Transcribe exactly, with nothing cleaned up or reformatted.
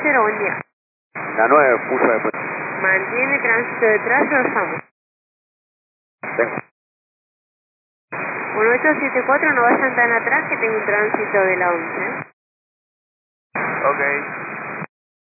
cero, buen día. La nueve, pulso después. Mantiene tránsito detrás, lo dejamos. Tengo. uno ocho siete cuatro, no vayan tan atrás que tengo un tránsito de la once. Ok.